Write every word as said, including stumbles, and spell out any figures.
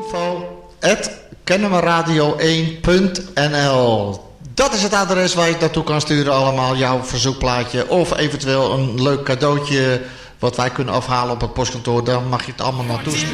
info at kennemerradio één punt n l. Dat is het adres waar je het naartoe kan sturen allemaal. Jouw verzoekplaatje of eventueel een leuk cadeautje wat wij kunnen afhalen op het postkantoor. Daar mag je het allemaal naartoe sturen.